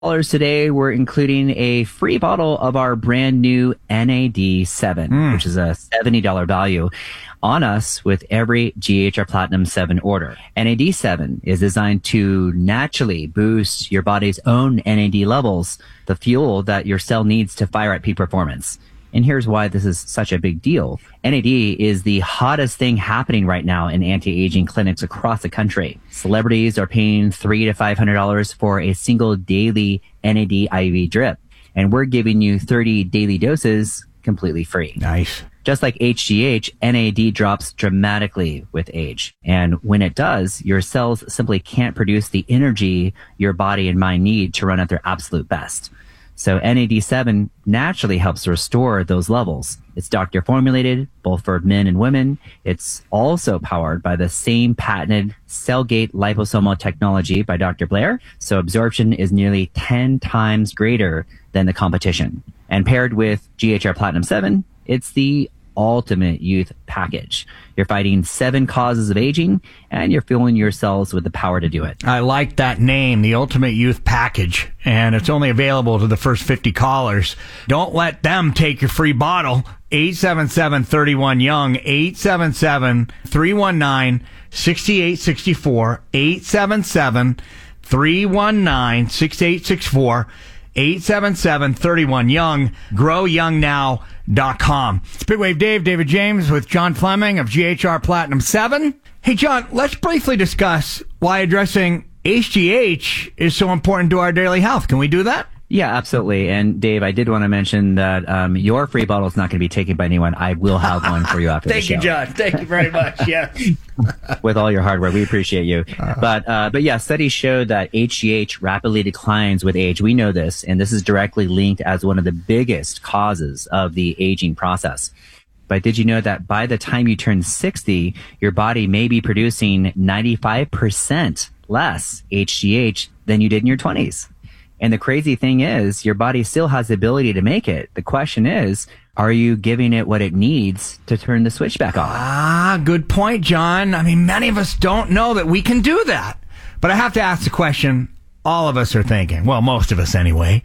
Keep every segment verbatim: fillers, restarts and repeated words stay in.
Dollars today, we're including a free bottle of our brand new N A D seven, mm. which is a seventy dollars value on us with every G H R Platinum seven order. N A D seven is designed to naturally boost your body's own N A D levels, the fuel that your cell needs to fire at peak performance. And here's why this is such a big deal. N A D is the hottest thing happening right now in anti-aging clinics across the country. Celebrities are paying three to five hundred dollars for a single daily N A D I V drip, and we're giving you thirty daily doses completely free. Nice. Just like H G H, N A D drops dramatically with age. And when it does, your cells simply can't produce the energy your body and mind need to run at their absolute best. So N A D seven naturally helps restore those levels. It's doctor formulated, both for men and women. It's also powered by the same patented Cellgate liposomal technology by Doctor Blair. So absorption is nearly ten times greater than the competition. And paired with G H R Platinum seven, it's the ultimate youth package. You're fighting seven causes of aging, and you're fueling your cells with the power to do it. I like that name, the Ultimate Youth Package, and it's only available to the first fifty callers. Don't let them take your free bottle. eight seven seven, three one, young, eight seven seven, three one nine, six eight six four, eight seven seven, three one nine, six eight six four, eight seven seven, three one, young, grow young now dot com. It's Big Wave Dave, David James with John Fleming of G H R Platinum seven. Hey, John, let's briefly discuss why addressing H G H is so important to our daily health. Can we do that? Yeah, absolutely. And Dave, I did want to mention that um, your free bottle is not going to be taken by anyone. I will have one for you after the show. Thank you, John. Thank you very much. Yeah. With all your hard work, we appreciate you. Uh, but uh, but yeah, studies show that H G H rapidly declines with age. We know this, and this is directly linked as one of the biggest causes of the aging process. But did you know that by the time you turn sixty, your body may be producing ninety-five percent less H G H than you did in your twenties? And the crazy thing is, your body still has the ability to make it. The question is, are you giving it what it needs to turn the switch back on? Ah, good point, John. I mean, many of us don't know that we can do that. But I have to ask the question all of us are thinking, well, most of us anyway,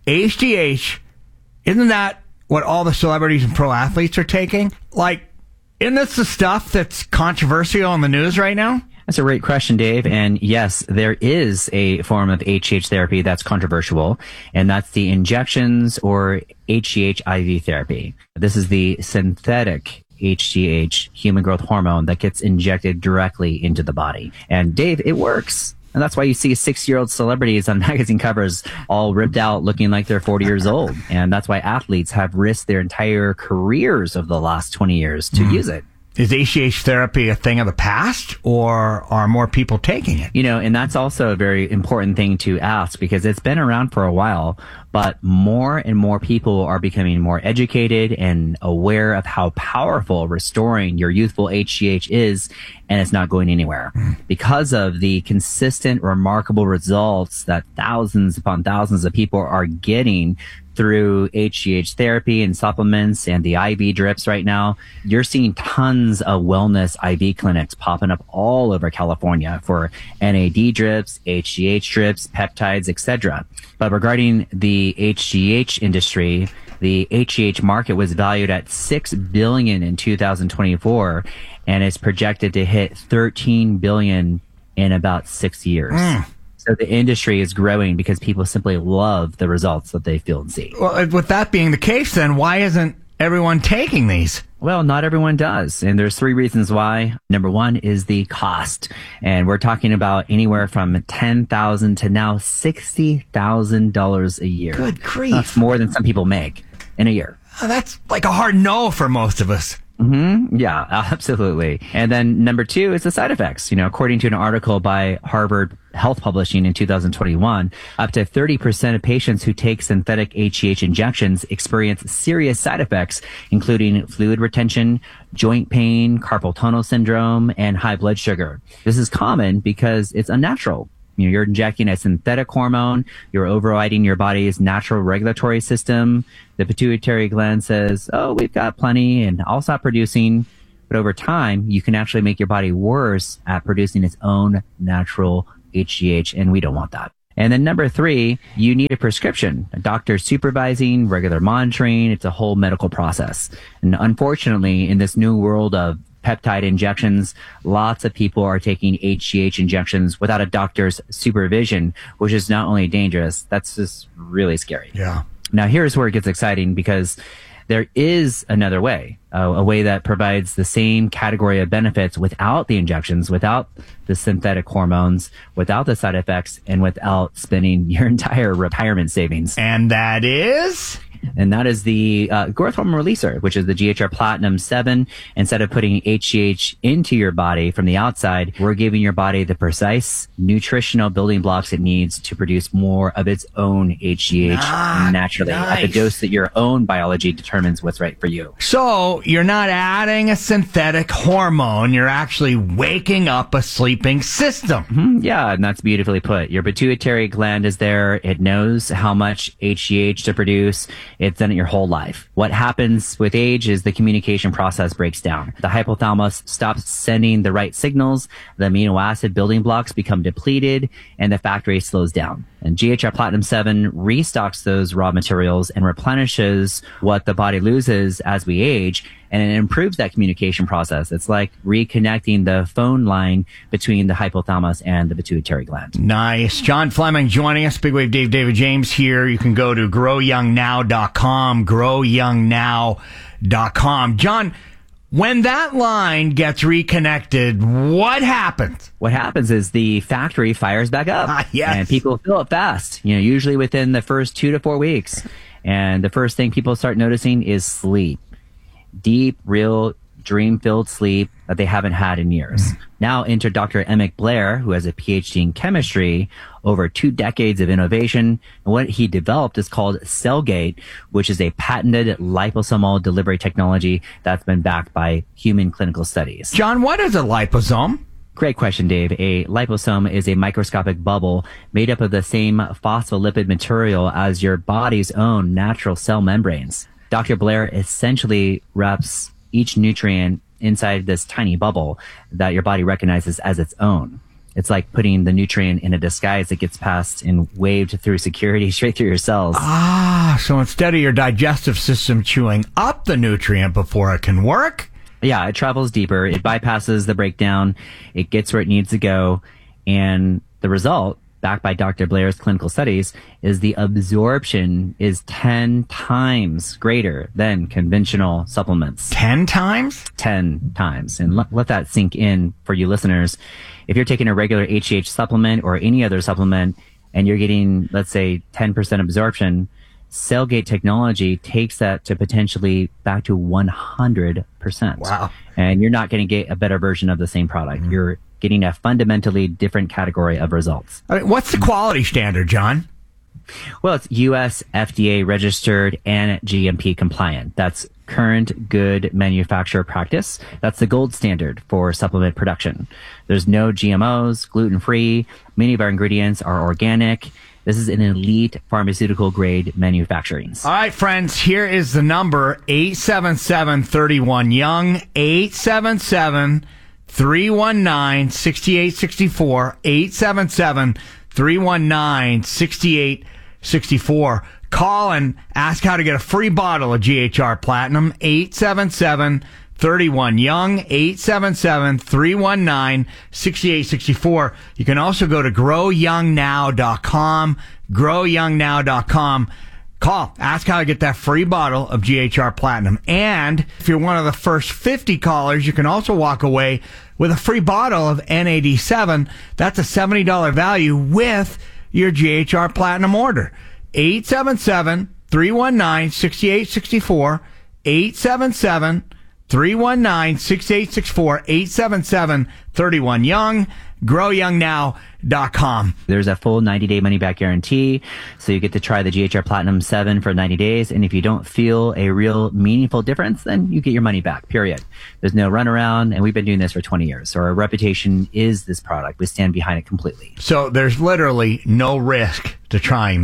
H G H, isn't that what all the celebrities and pro athletes are taking? Like, isn't this the stuff that's controversial in the news right now? That's a great question, Dave. And yes, there is a form of H G H therapy that's controversial, and that's the injections or H G H I V therapy. This is the synthetic H G H, human growth hormone, that gets injected directly into the body. And Dave, it works. And that's why you see six-year-old celebrities on magazine covers all ripped out looking like they're forty years old. And that's why athletes have risked their entire careers of the last twenty years to mm. use it. Is H G H therapy a thing of the past, or are more people taking it? You know, and that's also a very important thing to ask, because it's been around for a while, but more and more people are becoming more educated and aware of how powerful restoring your youthful H G H is, and it's not going anywhere. Mm. Because of the consistent, remarkable results that thousands upon thousands of people are getting through H G H therapy and supplements and the I V drips right now, you're seeing tons of wellness I V clinics popping up all over California for N A D drips, H G H drips, peptides, et cetera. But regarding the H G H industry, the H G H market was valued at six billion dollars in two thousand twenty-four, and it's projected to hit thirteen billion dollars in about six years. Mm. So the industry is growing because people simply love the results that they feel and see. Well, with that being the case, then why isn't everyone taking these? Well, not everyone does. And there's three reasons why. Number one is the cost. And we're talking about anywhere from ten thousand dollars to now sixty thousand dollars a year. Good grief. That's more than some people make in a year. Oh, that's like a hard no for most of us. Mm-hmm. Yeah, absolutely. And then number two is the side effects. You know, according to an article by Harvard Health Publishing in two thousand twenty-one, up to thirty percent of patients who take synthetic H G H injections experience serious side effects, including fluid retention, joint pain, carpal tunnel syndrome, and high blood sugar. This is common because it's unnatural. You know, you're injecting a synthetic hormone. You're overriding your body's natural regulatory system. The pituitary gland says, oh, we've got plenty, and I'll stop producing. But over time, you can actually make your body worse at producing its own natural H G H, and we don't want that. And then number three, you need a prescription, a doctor supervising, regular monitoring. It's a whole medical process. And unfortunately, in this new world of peptide injections, lots of people are taking H G H injections without a doctor's supervision, which is not only dangerous, that's just really scary. Yeah. Now, here's where it gets exciting, because there is another way, uh, a way that provides the same category of benefits without the injections, without the synthetic hormones, without the side effects, and without spending your entire retirement savings. And that is? And that is the uh, growth hormone releaser, which is the G H R Platinum seven. Instead of putting H G H into your body from the outside, we're giving your body the precise nutritional building blocks it needs to produce more of its own H G H ah, naturally nice. at the dose that your own biology determines what's right for you. So you're not adding a synthetic hormone. You're actually waking up a sleeping system. Mm-hmm. Yeah, and that's beautifully put. Your pituitary gland is there. It knows how much H G H to produce. It's done it your whole life. What happens with age is the communication process breaks down. The hypothalamus stops sending the right signals, the amino acid building blocks become depleted, and the factory slows down. And G H R Platinum seven restocks those raw materials and replenishes what the body loses as we age, and it improves that communication process. It's like reconnecting the phone line between the hypothalamus and the pituitary gland. Nice. John Fleming joining us. Big Wave Dave, David James here. You can go to grow young now dot com, grow young now dot com. John, when that line gets reconnected, what happens? What happens is the factory fires back up. Ah, yes. And people feel it fast, you know, usually within the first two to four weeks. And the first thing people start noticing is sleep. Deep, real, dream-filled sleep that they haven't had in years. Mm. Now enter Doctor Emmett Blair, who has a P H D in chemistry, over two decades of innovation. And what he developed is called Cellgate, which is a patented liposomal delivery technology that's been backed by human clinical studies. John, what is a liposome? Great question, Dave. A liposome is a microscopic bubble made up of the same phospholipid material as your body's own natural cell membranes. Doctor Blair essentially wraps each nutrient inside this tiny bubble that your body recognizes as its own. It's like putting the nutrient in a disguise that gets passed and waved through security straight through your cells. Ah, so instead of your digestive system chewing up the nutrient before it can work? Yeah, it travels deeper. It bypasses the breakdown. It gets where it needs to go. And the result, backed by Doctor Blair's clinical studies, is the absorption is ten times greater than conventional supplements. ten times? ten times. And let, let that sink in for you listeners. If you're taking a regular H G H supplement or any other supplement and you're getting, let's say, ten percent absorption, Cellgate technology takes that to potentially back to one hundred percent. Wow. And you're not going to get a better version of the same product. Mm-hmm. You're getting a fundamentally different category of results. I mean, what's the quality standard, John? Well, it's U S F D A registered and G M P compliant. That's current good manufacturer practice. That's the gold standard for supplement production. There's no G M Os, gluten-free. Many of our ingredients are organic. This is an elite pharmaceutical grade manufacturing. All right, friends, here is the number, eight seven seven, three one, young, eight seven seven, three one nine, six eight six four, eight seven seven, three one nine, six eight six four. Call and ask how to get a free bottle of G H R Platinum, eight seven seven, three one, young, eight seven seven, three one nine, six eight six four. You can also go to grow young now dot com, grow young now dot com. Call, ask how to get that free bottle of G H R Platinum. And if you're one of the first fifty callers, you can also walk away with a free bottle of N A D seven. That's a seventy dollars value with your G H R Platinum order. eight seven seven, three one nine, six eight six four, eight seven seven, three one nine, six eight six four, eight seven seven, three one, young, grow young now dot com. There's a full ninety day money back guarantee, so you get to try the G H R Platinum seven for ninety days, and if you don't feel a real meaningful difference, then you get your money back, period. There's no runaround, and we've been doing this for twenty years, so our reputation is this product. We stand behind it completely. So there's literally no risk to trying this.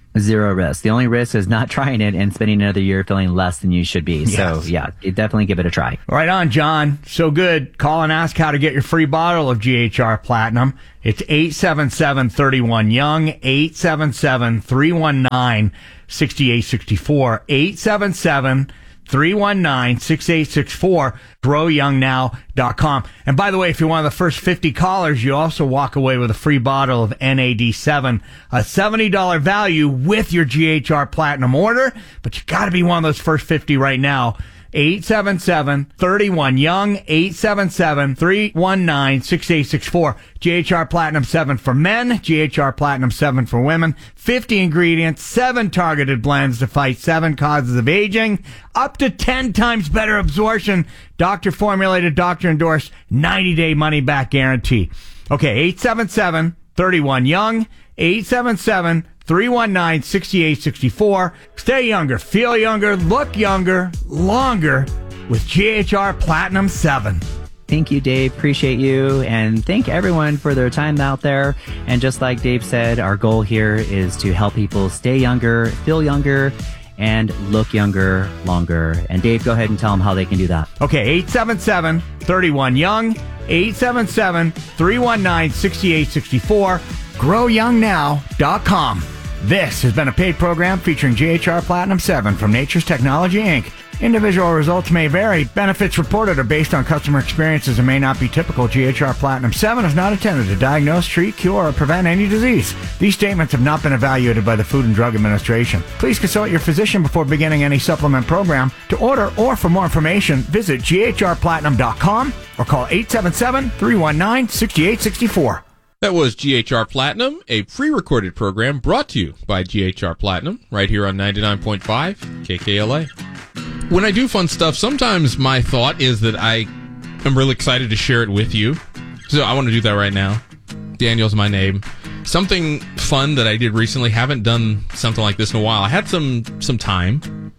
Zero risk. The only risk is not trying it and spending another year feeling less than you should be. Yes. So yeah, definitely give it a try. Right on, John. So good. Call and ask how to get your free bottle of G H R Platinum. It's eight seven seven, three one, young, eight seven seven, three one nine, six eight six four, eight seven seven, three one nine, six eight six four, grow young now dot com. And by the way, if you're one of the first fifty callers, you also walk away with a free bottle of N A D seven, a seventy dollars value with your G H R Platinum order. But you got to be one of those first fifty right now. eight seven seven, three one, young, eight seven seven, three one nine, six eight six four. G H R Platinum seven for men, G H R Platinum seven for women. fifty ingredients, seven targeted blends to fight seven causes of aging, up to ten times better absorption, doctor formulated, doctor endorsed, ninety day money back guarantee. Okay, eight seven seven, three one, young, eight seven seven, three one nine, six eight six four. Stay younger, feel younger, look younger, longer with G H R Platinum seven. Thank you, Dave. Appreciate you. And thank everyone for their time out there. And just like Dave said, our goal here is to help people stay younger, feel younger, and look younger longer. And Dave, go ahead and tell them how they can do that. Okay, eight seven seven, three one, young, eight seven seven, three one nine, six eight six four, grow young now dot com. This has been a paid program featuring G H R Platinum seven from Nature's Technology, Incorporated. Individual results may vary. Benefits reported are based on customer experiences and may not be typical. G H R Platinum seven is not intended to diagnose, treat, cure, or prevent any disease. These statements have not been evaluated by the Food and Drug Administration. Please consult your physician before beginning any supplement program. To order or for more information, visit G H R Platinum dot com or call eight seven seven, three one nine, six eight six four. That was G H R Platinum, a pre-recorded program brought to you by G H R Platinum, right here on ninety-nine point five K K L A. When I do fun stuff, sometimes my thought is that I am really excited to share it with you. So I want to do that right now. Daniel's my name. Something fun that I did recently. Haven't done something like this in a while. I had some, some time.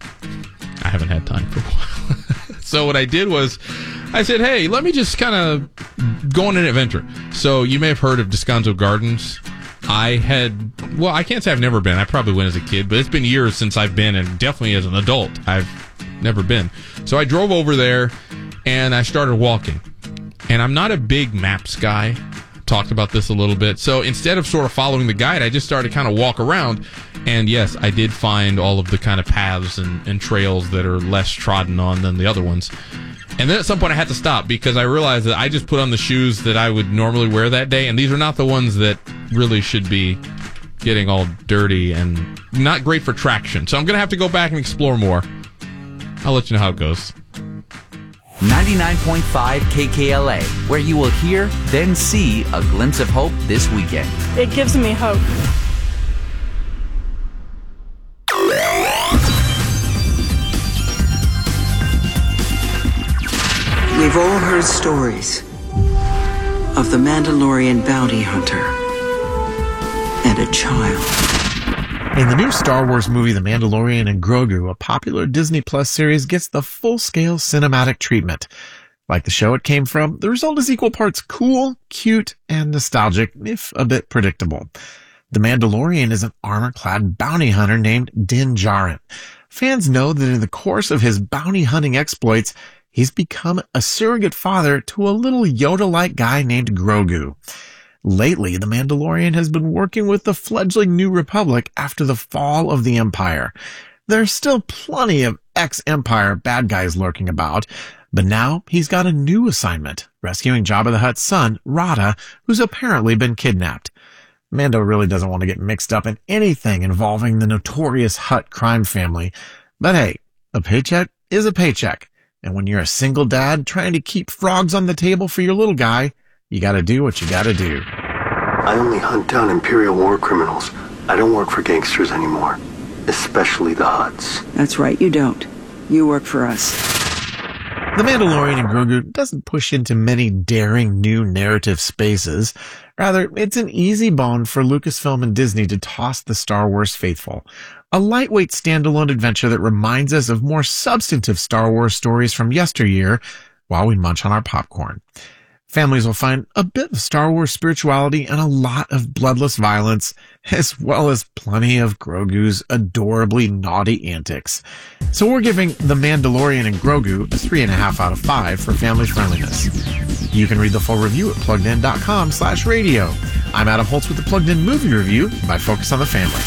I haven't had time for a while. So what I did was I said, hey, let me just kind of go on an adventure. So you may have heard of Descanso Gardens. I had, well, I can't say I've never been. I probably went as a kid, but it's been years since I've been, and definitely as an adult, I've never been. So I drove over there, and I started walking. And I'm not a big maps guy. Talked about this a little bit. So instead of sort of following the guide, I just started to kind of walk around. And yes, I did find all of the kind of paths and, and trails that are less trodden on than the other ones. And then at some point I had to stop because I realized that I just put on the shoes that I would normally wear that day, and these are not the ones that really should be getting all dirty and not great for traction. So I'm going to have to go back and explore more. I'll let you know how it goes. ninety-nine point five K K L A, where you will hear, then see a glimpse of hope this weekend. It gives me hope. We've all heard stories of the Mandalorian bounty hunter and a child. In the new Star Wars movie, The Mandalorian and Grogu, a popular Disney Plus series gets the full-scale cinematic treatment. Like the show it came from, the result is equal parts cool, cute, and nostalgic, if a bit predictable. The Mandalorian is an armor-clad bounty hunter named Din Djarin. Fans know that in the course of his bounty hunting exploits, he's become a surrogate father to a little Yoda-like guy named Grogu. Lately, the Mandalorian has been working with the fledgling New Republic after the fall of the Empire. There's still plenty of ex-Empire bad guys lurking about, but now he's got a new assignment, rescuing Jabba the Hutt's son, Rada, who's apparently been kidnapped. Mando really doesn't want to get mixed up in anything involving the notorious Hutt crime family. But hey, a paycheck is a paycheck. And when you're a single dad trying to keep frogs on the table for your little guy, you gotta do what you gotta do. I only hunt down Imperial war criminals. I don't work for gangsters anymore. Especially the Hutts. That's right, you don't. You work for us. The Mandalorian and Grogu doesn't push into many daring new narrative spaces. Rather, it's an easy bone for Lucasfilm and Disney to toss the Star Wars faithful. A lightweight standalone adventure that reminds us of more substantive Star Wars stories from yesteryear while we munch on our popcorn. Families will find a bit of Star Wars spirituality and a lot of bloodless violence, as well as plenty of Grogu's adorably naughty antics. So we're giving The Mandalorian and Grogu a three and a half out of five for family friendliness. You can read the full review at pluggedin.com slash radio. I'm Adam Holtz with the Plugged In Movie Review by Focus on the Family.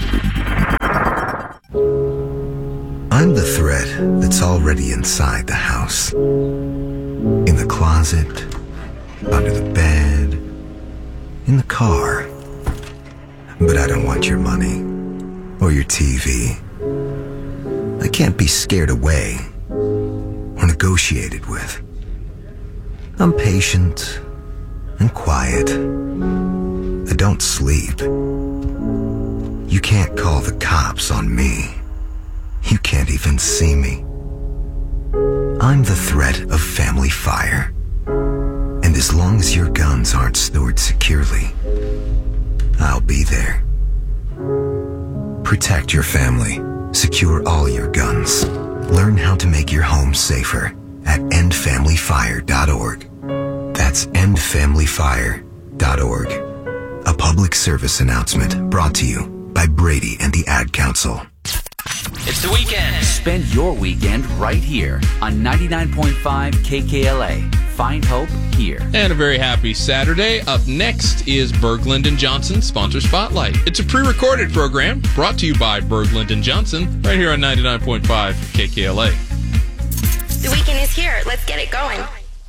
I'm the thread that's already inside the house. In the closet, under the bed, in the car. But I don't want your money or your T V. I can't be scared away or negotiated with. I'm patient and quiet. I don't sleep. You can't call the cops on me. You can't even see me. I'm the threat of family fire. And as long as your guns aren't stored securely, I'll be there. Protect your family. Secure all your guns. Learn how to make your home safer at end family fire dot org. That's end family fire dot org. A public service announcement brought to you by Brady and the Ad Council. It's the weekend. Spend your weekend right here on ninety-nine point five K K L A. Find hope here. And a very happy Saturday. Up next is Berglund and Johnson Sponsor Spotlight. It's a pre-recorded program brought to you by Berglund and Johnson right here on ninety-nine point five K K L A. The weekend is here. Let's get it going.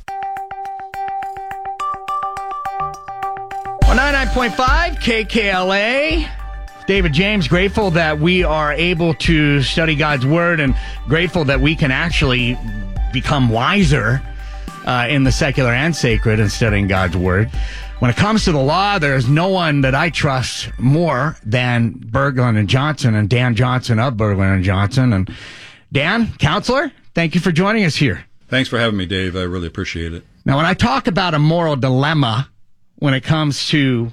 Well, ninety-nine point five K K L A. David James, grateful that we are able to study God's Word and grateful that we can actually become wiser uh, in the secular and sacred in studying God's Word. When it comes to the law, there's no one that I trust more than Berglund and Johnson and Dan Johnson of Berglund and Johnson. And Dan, counselor, thank you for joining us here. Thanks for having me, Dave. I really appreciate it. Now, when I talk about a moral dilemma when it comes to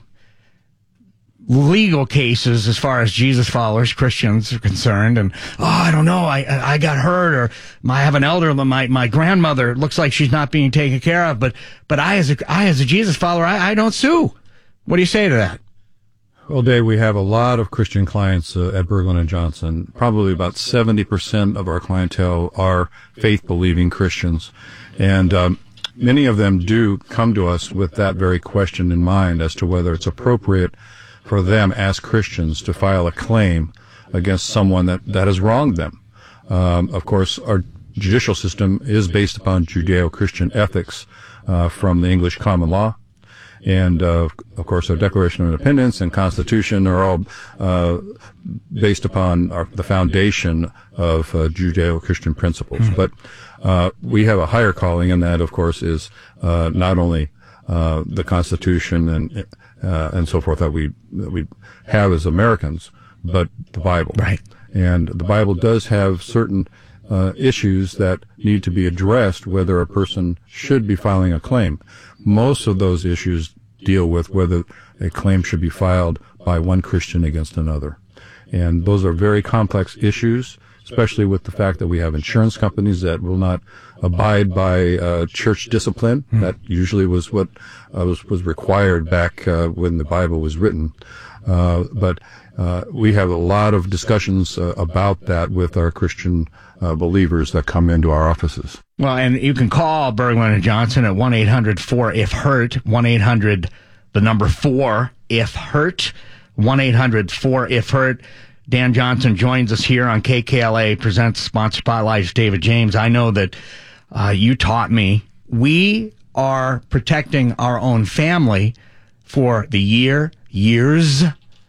legal cases as far as Jesus followers, Christians are concerned, and oh, I don't know, I I got hurt, or I have an elder, my my grandmother looks like she's not being taken care of, but but I as a I as a Jesus follower, I, I don't sue. What do you say to that? Well, Dave, we have a lot of Christian clients uh, at Berglund and Johnson. Probably about seventy percent of our clientele are faith-believing Christians, and um, many of them do come to us with that very question in mind as to whether it's appropriate for them as Christians to file a claim against someone that, that has wronged them. Um, of course, our judicial system is based upon Judeo-Christian ethics uh, from the English common law. And, uh, of course, our Declaration of Independence and Constitution are all uh, based upon our, the foundation of uh, Judeo-Christian principles. Mm-hmm. But uh, we have a higher calling, and that, of course, is uh, not only uh, the Constitution and Uh, and so forth that we that we have as Americans, but the Bible. Right. And the Bible does have certain uh, issues that need to be addressed, whether a person should be filing a claim. Most of those issues deal with whether a claim should be filed by one Christian against another. And those are very complex issues, especially with the fact that we have insurance companies that will not abide by uh, church discipline. Mm. That usually was what uh, was was required back uh, when the Bible was written. Uh, but uh, we have a lot of discussions uh, about that with our Christian uh, believers that come into our offices. Well, and you can call Berglund and Johnson at one eight hundred four if hurt, one eight hundred the number four if hurt, one eight hundred four if hurt. Dan Johnson joins us here on K K L A Presents Sponsor Spotlight. David James, I know that uh, you taught me we are protecting our own family for the year, years,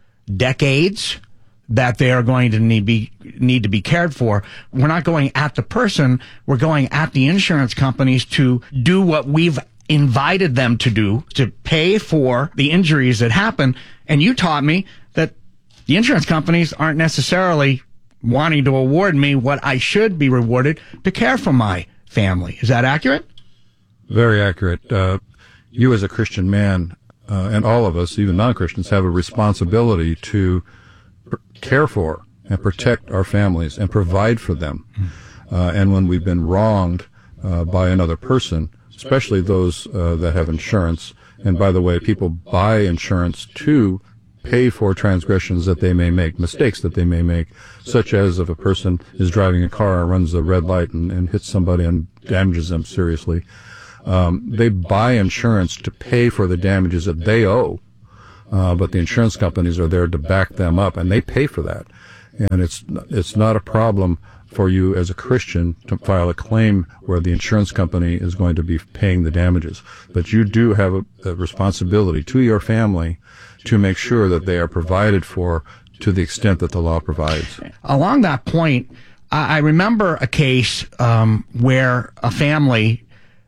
decades that they are going to need be need to be cared for. We're not going at the person. We're going at the insurance companies to do what we've invited them to do, to pay for the injuries that happen. And you taught me that the insurance companies aren't necessarily wanting to award me what I should be rewarded to care for my family. Is that accurate? Very accurate. Uh, you as a Christian man, uh, and all of us, even non-Christians, have a responsibility to pr- care for and protect our families and provide for them. Uh, and when we've been wronged uh, by another person, especially those uh, that have insurance. And by the way, people buy insurance to pay for transgressions that they may make, mistakes that they may make, such as if a person is driving a car and runs a red light and, and hits somebody and damages them seriously. Um, they buy insurance to pay for the damages that they owe, uh, but the insurance companies are there to back them up, and they pay for that. And it's it's not a problem for you as a Christian to file a claim where the insurance company is going to be paying the damages. But you do have a, a responsibility to your family to make sure that they are provided for to the extent that the law provides. Along that point, I remember a case um, where a family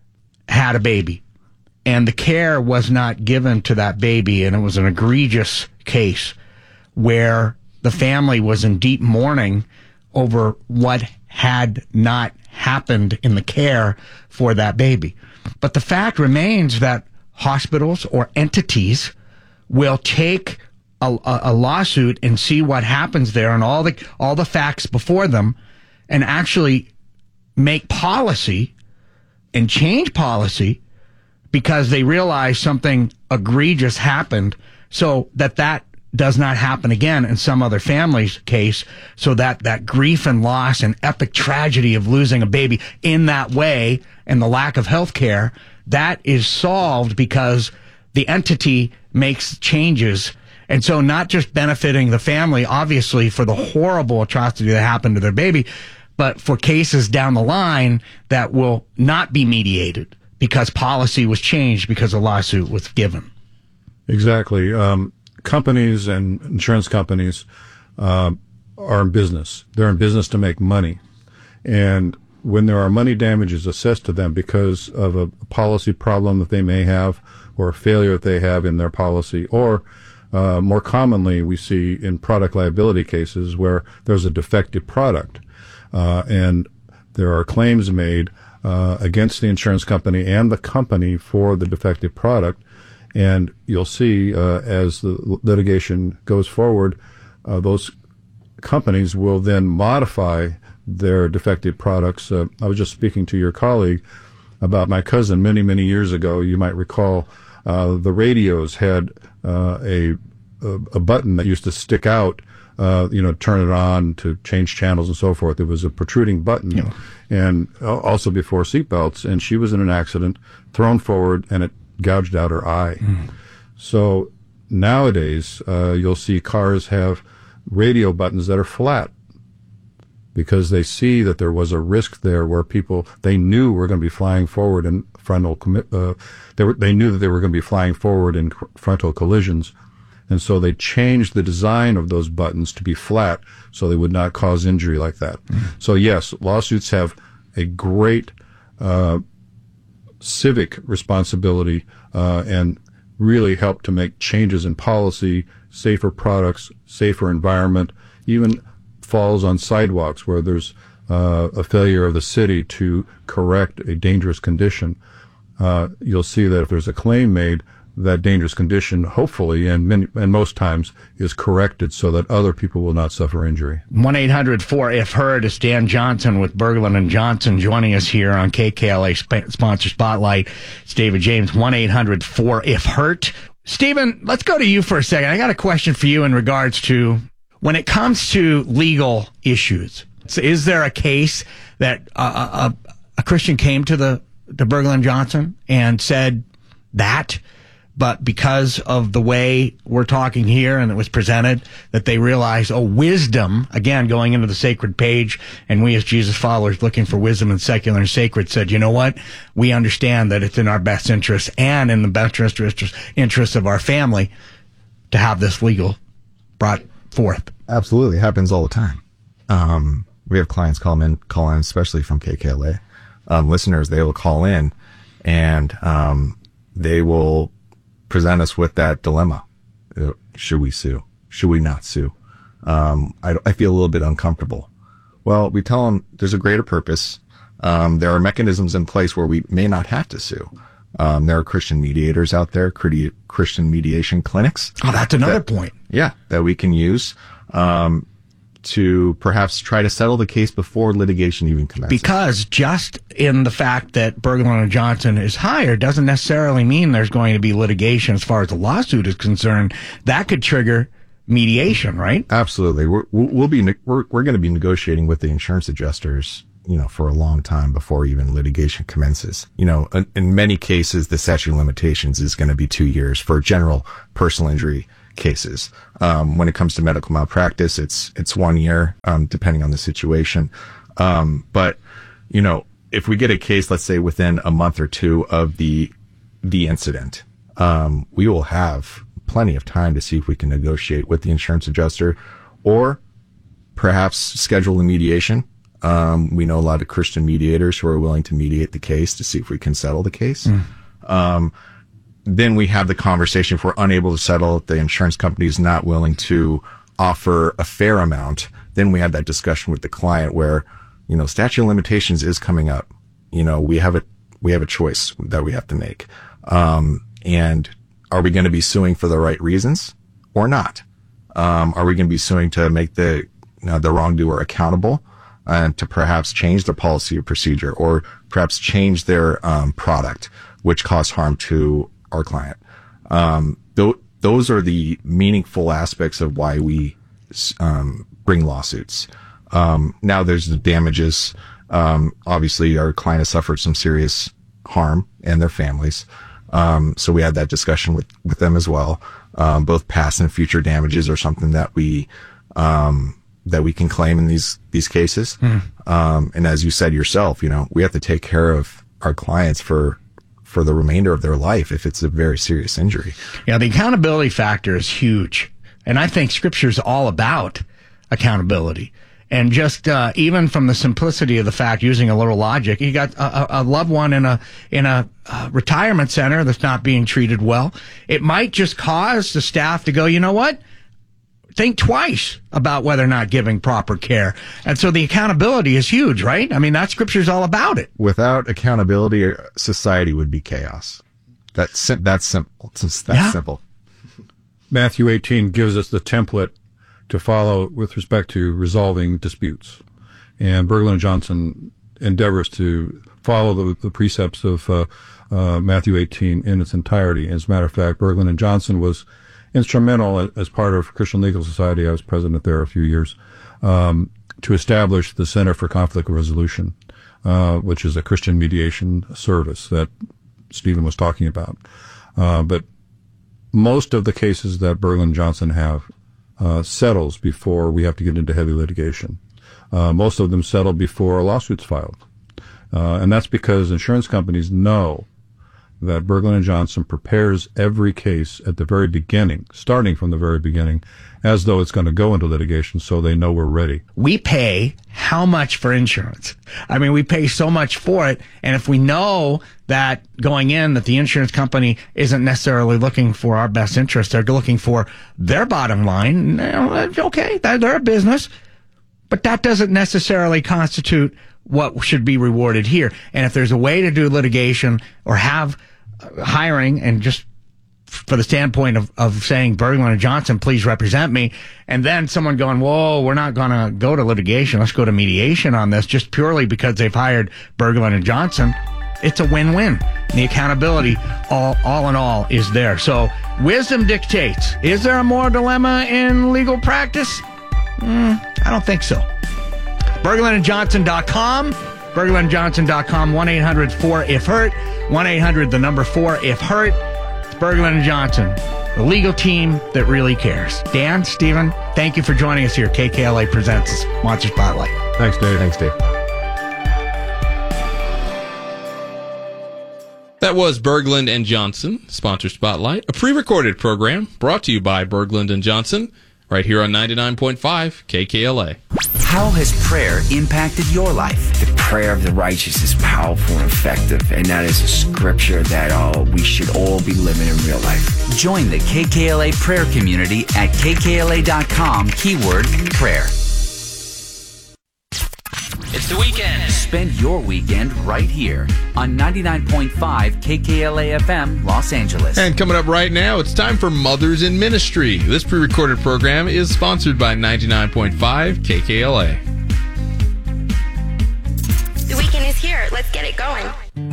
had a baby, and the care was not given to that baby, and it was an egregious case where the family was in deep mourning over what had not happened in the care for that baby. But the fact remains that hospitals or entities will take a, a, a lawsuit and see what happens there and all the all the facts before them, and actually make policy and change policy because they realize something egregious happened, so that that does not happen again in some other family's case, so that that grief and loss and epic tragedy of losing a baby in that way and the lack of health care, that is solved because the entity makes changes. And so not just benefiting the family, obviously, for the horrible atrocity that happened to their baby, but for cases down the line that will not be mediated because policy was changed because a lawsuit was given. Exactly. Um, companies and insurance companies uh, are in business. They're in business to make money. And when there are money damages assessed to them because of a policy problem that they may have or a failure that they have in their policy, or uh, more commonly we see in product liability cases where there's a defective product uh, and there are claims made uh, against the insurance company and the company for the defective product. And you'll see uh, as the litigation goes forward, uh, those companies will then modify their defective products. Uh, I was just speaking to your colleague about my cousin many, many years ago. You might recall uh, the radios had uh, a, a a button that used to stick out, uh, you know, turn it on to change channels and so forth. It was a protruding button, yeah. And also before seatbelts. And she was in an accident, thrown forward, and it gouged out her eye. Mm. So nowadays, uh, you'll see cars have radio buttons that are flat because they see that there was a risk there where people, they knew were going to be flying forward in frontal, uh, they were, they knew that they were going to be flying forward in frontal collisions. And so they changed the design of those buttons to be flat so they would not cause injury like that. Mm. So yes, lawsuits have a great, uh, civic responsibility uh, and really help to make changes in policy, safer products, safer environment, even falls on sidewalks where there's uh, a failure of the city to correct a dangerous condition. Uh, you'll see that if there's a claim made, that dangerous condition, hopefully, and many, and most times, is corrected so that other people will not suffer injury. one eight hundred four if heard is Dan Johnson with Berglund and Johnson joining us here on K K L A Sp- Sponsor Spotlight. It's David James, one eight hundred four if hurt. Stephen, let's go to you for a second. I got a question for you in regards to when it comes to legal issues. So is there a case that uh, a, a Christian came to the to Berglund and Johnson and said that, but because of the way we're talking here and it was presented, that they realized, oh, wisdom, again, going into the sacred page, and we as Jesus followers looking for wisdom and secular and sacred said, you know what? We understand that it's in our best interest and in the best interest, interest of our family to have this legal brought forth. Absolutely. It happens all the time. Um, we have clients call in, call in, especially from K K L A. Um, listeners, they will call in and um, they will present us with that dilemma. Uh, should we sue? Should we not sue? Um, I, I feel a little bit uncomfortable. Well, we tell them there's a greater purpose. Um, there are mechanisms in place where we may not have to sue. Um, there are Christian mediators out there, Christian mediation clinics. Oh, that's another that, point. Yeah, that we can use. Um, to perhaps try to settle the case before litigation even commences. Because just in the fact that Berglund and Johnson is hired doesn't necessarily mean there's going to be litigation as far as the lawsuit is concerned. That could trigger mediation, right? Absolutely. We're, we'll be, we're, we're going to be negotiating with the insurance adjusters, you know, for a long time before even litigation commences. You know, in, in many cases, the statute of limitations is going to be two years for general personal injury cases. Um, when it comes to medical malpractice, it's, it's one year, um, depending on the situation. Um, but, you know, if we get a case, let's say within a month or two of the, the incident, um, we will have plenty of time to see if we can negotiate with the insurance adjuster or perhaps schedule a mediation. Um, we know a lot of Christian mediators who are willing to mediate the case to see if we can settle the case. Mm. Um, then we have the conversation. If we're unable to settle, if the insurance company is not willing to offer a fair amount, then we have that discussion with the client where, you know, statute of limitations is coming up. You know, we have a, we have a choice that we have to make. Um, and are we going to be suing for the right reasons or not? Um, are we going to be suing to make the, you know, the wrongdoer accountable and to perhaps change their policy or procedure or perhaps change their, um, product, which caused harm to our client? Um, th- those are the meaningful aspects of why we, um, bring lawsuits. Um, now there's the damages. Um, obviously our client has suffered some serious harm and their families. Um, so we had that discussion with, with them as well. Um, both past and future damages are something that we, um, that we can claim in these, these cases. Mm. Um, and as you said yourself, you know, we have to take care of our clients for, for the remainder of their life if it's a very serious injury. Yeah, the accountability factor is huge. And I think Scripture's all about accountability. And just uh, even from the simplicity of the fact, using a little logic, you got a, a loved one in a in a uh, retirement center that's not being treated well. It might just cause the staff to go, you know what? Think twice about whether or not giving proper care. And so the accountability is huge, right? I mean, that Scripture's all about it. Without accountability, society would be chaos. That's sim- that's simple. That's yeah. simple. Matthew eighteen gives us the template to follow with respect to resolving disputes. And Berglund and Johnson endeavors to follow the, the precepts of uh, uh, Matthew eighteen in its entirety. As a matter of fact, Berglund and Johnson was instrumental as part of Christian Legal Society. I was president there a few years, um, to establish the Center for Conflict Resolution, uh, which is a Christian mediation service that Stephen was talking about. Uh, but most of the cases that Berglund and Johnson have Uh, settles before we have to get into heavy litigation. Uh, most of them settle before a lawsuit's filed. Uh, and that's because insurance companies know that Berglund and Johnson prepares every case at the very beginning, starting from the very beginning, as though it's going to go into litigation, so they know we're ready. We pay how much for insurance? I mean, we pay so much for it, and if we know that going in that the insurance company isn't necessarily looking for our best interest, they're looking for their bottom line, okay, they're a business, but that doesn't necessarily constitute what should be rewarded here. And if there's a way to do litigation or have hiring and just for the standpoint of, of saying, Berglund and Johnson, please represent me, and then someone going, whoa, we're not going to go to litigation, let's go to mediation on this, just purely because they've hired Berglund and Johnson, it's a win-win. And the accountability, all, all in all, is there. So wisdom dictates. Is there a moral dilemma in legal practice? Mm, I don't think so. Berglund and Johnson dot com. Berglund and Johnson dot com. one eight hundred four if hurt. one eight hundred the number four if hurt. It's Berglund and Johnson, the legal team that really cares. Dan, Stephen, thank you for joining us here. K K L A presents Monster Spotlight. Thanks, Dave. Thanks, Dave. That was Berglund and Johnson, Sponsor Spotlight, a pre-recorded program brought to you by Berglund and Johnson, right here on ninety-nine point five K K L A. How has prayer impacted your life? The prayer of the righteous is powerful and effective, and that is a scripture that uh, we should all be living in real life. Join the K K L A prayer community at K K L A dot com, keyword prayer. It's the weekend. Spend your weekend right here on ninety-nine point five K K L A F M, Los Angeles. And coming up right now, it's time for Mothers in Ministry. This pre-recorded program is sponsored by ninety-nine point five K K L A. The weekend is here. Let's get it going.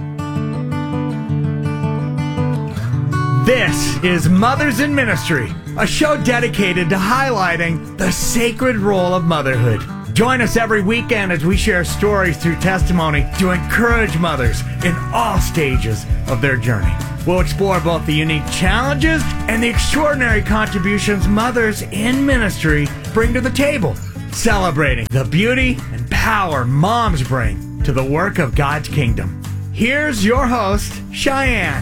This is Mothers in Ministry, a show dedicated to highlighting the sacred role of motherhood. Join us every weekend as we share stories through testimony to encourage mothers in all stages of their journey. We'll explore both the unique challenges and the extraordinary contributions mothers in ministry bring to the table, celebrating the beauty and power moms bring to the work of God's kingdom. Here's your host, Cheyenne.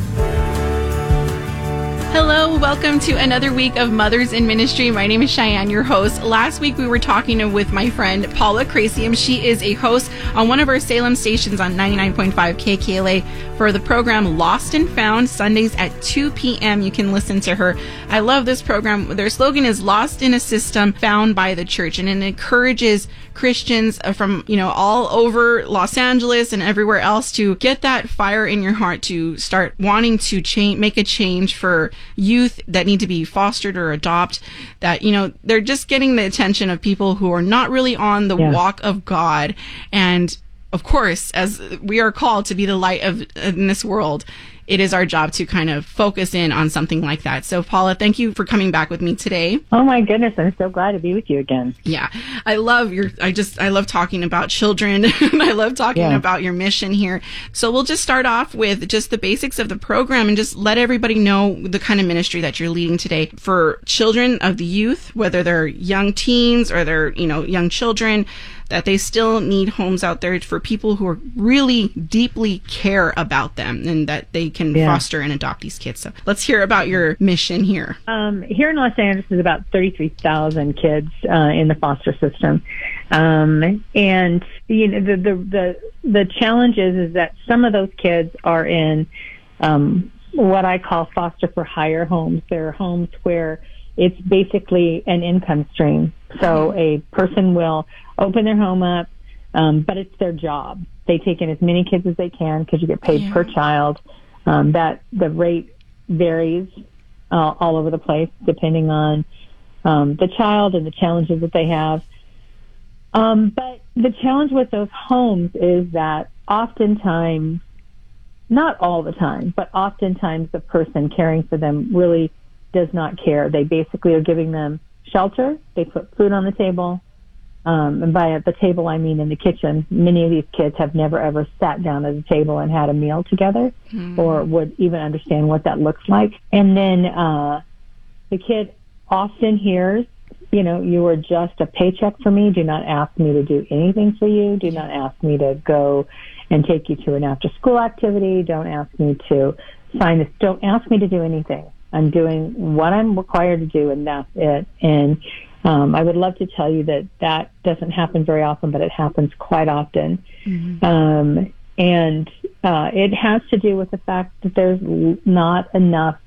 Hello, welcome to another week of Mothers in Ministry. My name is Cheyenne, your host. Last week we were talking with my friend Paula Crasium. She is a host on one of our Salem stations on ninety-nine point five K K L A for the program Lost and Found, Sundays at two p.m. You can listen to her. I love this program. Their slogan is Lost in a System, Found by the Church, and it encourages Christians from, you know, all over Los Angeles and everywhere else to get that fire in your heart to start wanting to change, make a change for youth that need to be fostered or adopt, that, you know, they're just getting the attention of people who are not really on the Yeah. walk of God. And of course, as we are called to be the light of in this world, it is our job to kind of focus in on something like that. So Paula, thank you for coming back with me today. Oh my goodness, I'm so glad to be with you again. Yeah, I love your, I just, I love talking about children and I love talking Yeah. about your mission here. So we'll just start off with just the basics of the program and just let everybody know the kind of ministry that you're leading today for children of the youth, whether they're young teens or they're, you know, young children, that they still need homes out there for people who are really deeply care about them and that they can Yeah. foster and adopt these kids. So let's hear about your mission here. Um, here in Los Angeles, there's about thirty-three thousand kids uh, in the foster system, um, and you know the, the the the challenge is is that some of those kids are in um, what I call foster for hire homes. They're homes where it's basically an income stream. So a person will open their home up, um, but it's their job. They take in as many kids as they can because you get paid Yeah. per child. Um, that the rate varies uh, all over the place depending on um, the child and the challenges that they have. Um, but the challenge with those homes is that oftentimes, not all the time, but oftentimes the person caring for them really does not care. They basically are giving them shelter. They put food on the table. Um, and by the table, I mean in the kitchen. Many of these kids have never ever sat down at a table and had a meal together Mm. or would even understand what that looks like. And then uh, the kid often hears, you know, you are just a paycheck for me. Do not ask me to do anything for you. Do not ask me to go and take you to an after-school activity. Don't ask me to sign this. Don't ask me to do anything. I'm doing what I'm required to do, and that's it. And um, I would love to tell you that that doesn't happen very often, but it happens quite often. Mm-hmm. Um, and uh, it has to do with the fact that there's l- not enough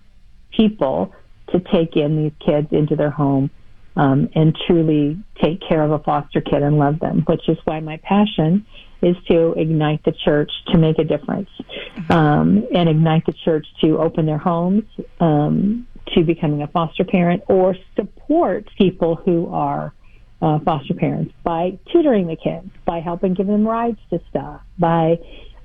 people to take in these kids into their home um, and truly take care of a foster kid and love them, which is why my passion is to ignite the church to make a difference, um, and ignite the church to open their homes um, to becoming a foster parent or support people who are uh, foster parents by tutoring the kids, by helping give them rides to stuff, by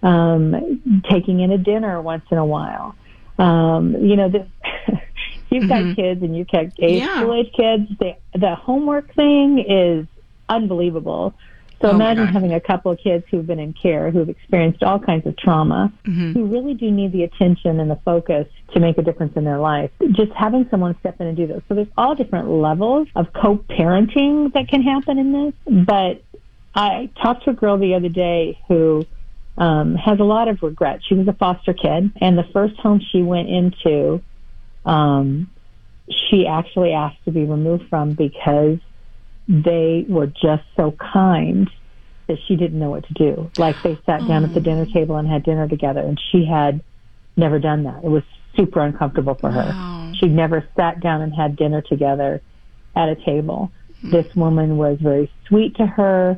um, taking in a dinner once in a while. Um, you know, this, you've got Mhm. kids and you've got age, Yeah. school age kids. The, the homework thing is unbelievable. So Oh, my imagine God. having a couple of kids who've been in care, who've experienced all kinds of trauma, Mhm. who really do need the attention and the focus to make a difference in their life. Just having someone step in and do those. So there's all different levels of co-parenting that can happen in this. But I talked to a girl the other day who um, has a lot of regret. She was a foster kid, and the first home she went into, um, she actually asked to be removed from because they were just so kind that she didn't know what to do. Like they sat down at the dinner table and had dinner together, and she had never done that. It was super uncomfortable for her. Wow. She'd never sat down and had dinner together at a table. This woman was very sweet to her.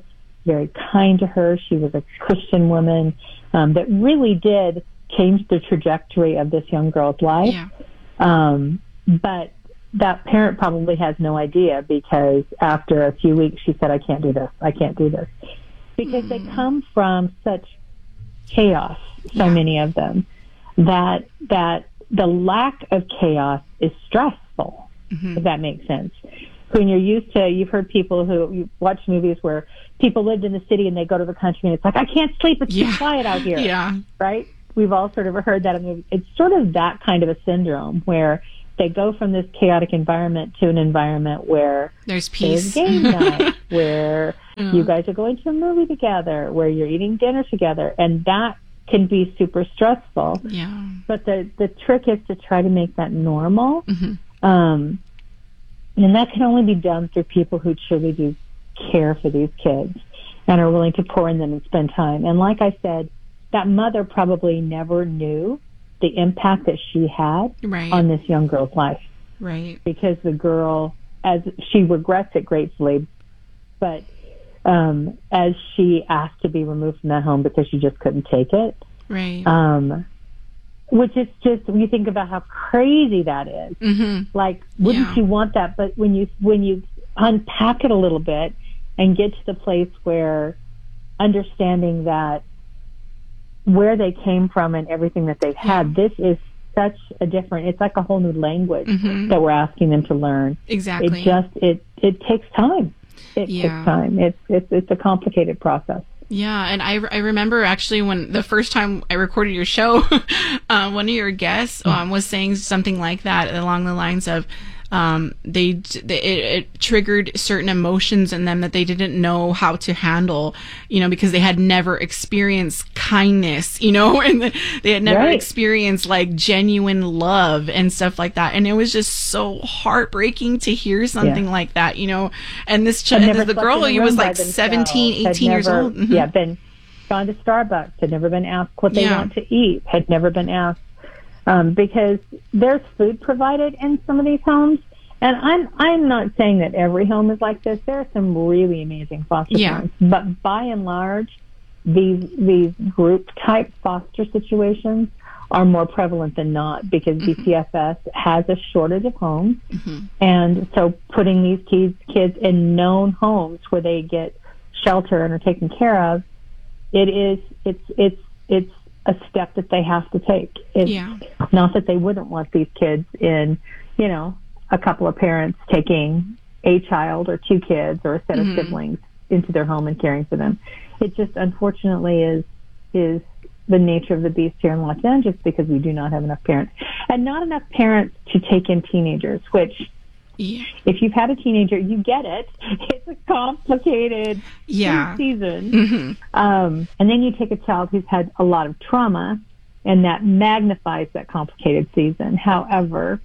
very kind to her. She was a Christian woman um, that really did change the trajectory of this young girl's life. Yeah. Um, but that parent probably has no idea, because after a few weeks she said, I can't do this. I can't do this. Because mm. they come from such chaos, so yeah. many of them, that that the lack of chaos is stressful, mm-hmm. if that makes sense. When you're used to, you've heard people who you watch movies where people lived in the city and they go to the country and it's like, I can't sleep, it's yeah. too quiet out here. Yeah. Right? We've all sort of heard that in movies. It's sort of that kind of a syndrome where they go from this chaotic environment to an environment where there's peace, there's game night, where yeah. you guys are going to a movie together, where you're eating dinner together, and that can be super stressful. Yeah. But the the trick is to try to make that normal. Mm-hmm. Um, and that can only be done through people who truly do care for these kids and are willing to pour in them and spend time. And like I said, that mother probably never knew the impact that she had right. on this young girl's life. Right. Because the girl, as she regrets it gratefully, but um, as she asked to be removed from that home because she just couldn't take it. Right. Um, which is just, when you think about how crazy that is. Mm-hmm. Like, wouldn't yeah. you want that? But when you when you unpack it a little bit and get to the place where understanding that where they came from and everything that they've had, yeah. this is such a different, it's like a whole new language mm-hmm. that we're asking them to learn. Exactly. It just, it, it takes time. It yeah. takes time. It's, it's, it's a complicated process. Yeah, and I, I remember actually when the first time I recorded your show, uh, one of your guests um, was saying something like that along the lines of um, they, they it, it triggered certain emotions in them that they didn't know how to handle, you know, because they had never experienced kindness, you know, and the, they had never right. experienced like genuine love and stuff like that. And it was just so heartbreaking to hear something yeah. like that, you know. And this ch- Had never the slept girl, in a he room was by like themselves, seventeen, had eighteen years never, old. Mm-hmm. Yeah, been gone to Starbucks, had never been asked what they Yeah. want to eat, had never been asked, um, because there's food provided in some of these homes. And I'm I'm not saying that every home is like this. There are some really amazing foster Yeah. homes, but by and large, these these group type foster situations are more prevalent than not, because mm-hmm. D C F S has a shortage of homes, mm-hmm. and so putting these kids kids in known homes where they get shelter and are taken care of, it is it's it's it's a step that they have to take. It's Yeah. not that they wouldn't want these kids in, you know, a couple of parents taking a child or two kids or a set Mm-hmm. of siblings into their home and caring for them. It just unfortunately is is the nature of the beast here in Los Angeles, because we do not have enough parents, and not enough parents to take in teenagers, which Yeah. if you've had a teenager, you get it. It's a complicated Yeah. season. Mm-hmm. Um, and then you take a child who's had a lot of trauma, and that magnifies that complicated season. However,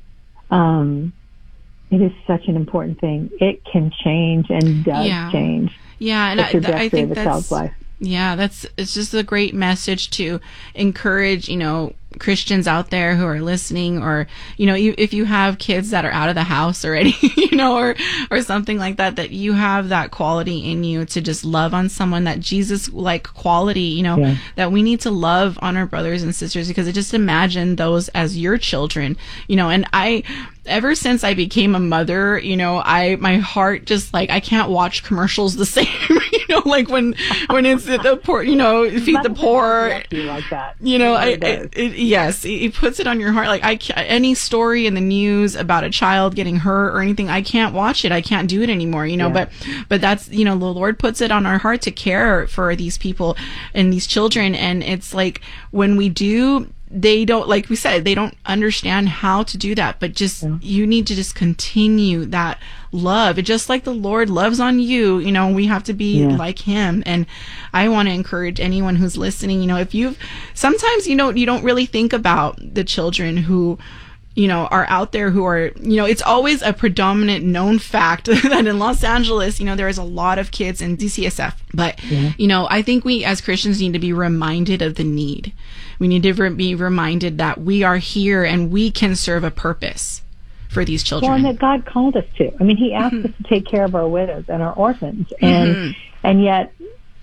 um, it is such an important thing. It can change and does Yeah. change Yeah, and the I, trajectory I think of a that's child's life. yeah, that's it's just a great message to encourage, you know, Christians out there who are listening, or you know, you, if you have kids that are out of the house already, you know, or or something like that, that you have that quality in you to just love on someone, that Jesus like quality, you know, Yeah. that we need to love on our brothers and sisters, because I just imagine those as your children, you know. And I, ever since I became a mother, you know, I my heart just like I can't watch commercials the same, you know, like when when it's the poor, you know, feed the poor, You like that. you know, I, It I does. it, yes, it, it puts it on your heart. Like I, ca- any story in the news about a child getting hurt or anything, I can't watch it. I can't do it anymore, you know. Yeah. But, but that's, you know, the Lord puts it on our heart to care for these people and these children, and it's like when we do, they don't, like we said, they don't understand how to do that, but just, Yeah. you need to just continue that love. It just like the Lord loves on you, you know, we have to be Yeah. like him. And I want to encourage anyone who's listening, you know, if you've, sometimes, you know, you don't really think about the children who, you know, are out there who are, you know, it's always a predominant known fact that in Los Angeles, you know, there is a lot of kids in D C S F. But, Yeah. you know, I think we as Christians need to be reminded of the need. We need to re- be reminded that we are here and we can serve a purpose for these children. Well, and that God called us to. I mean, He asked Mm-hmm. us to take care of our widows and our orphans, and Mhm. and yet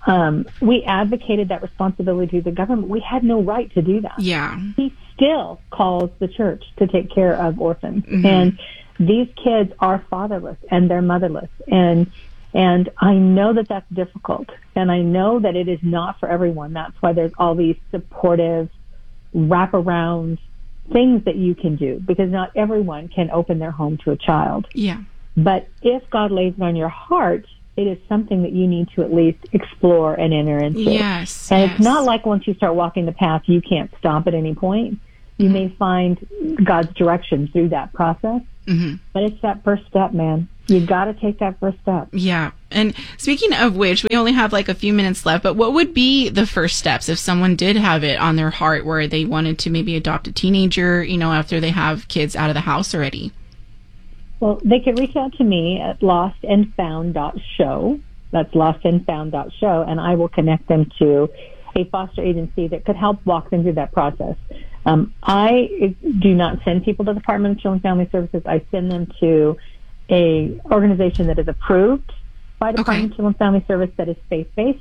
um, we advocated that responsibility to the government. We had no right to do that. Yeah. He still calls the church to take care of orphans. Mm-hmm. And these kids are fatherless and they're motherless. And And I know that that's difficult. And I know that it is not for everyone. That's why there's all these supportive, wraparound things that you can do, because not everyone can open their home to a child. Yeah. But if God lays it on your heart, it is something that you need to at least explore and enter into. Yes. And yes. it's not like once you start walking the path, you can't stop at any point. You may find God's direction through that process. Mm-hmm. But it's that first step, man. You got to take that first step. Yeah. And speaking of which, we only have like a few minutes left, but what would be the first steps if someone did have it on their heart where they wanted to maybe adopt a teenager, you know, after they have kids out of the house already? Well, they could reach out to me at lost and found dot show. That's lost and found dot show, and I will connect them to a foster agency that could help walk them through that process. Um, I do not send people to the Department of Children and Family Services. I send them to a organization that is approved by the Department of Children and Family Service that is faith-based.